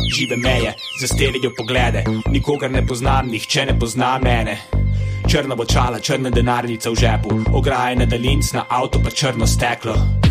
žive meje, zasteljajo poglede. Nikogar ne poznam, nihče ne pozna mene. Črna očala, črna denarnica v žepu, ograje na daljinc, na avto pa črno steklo.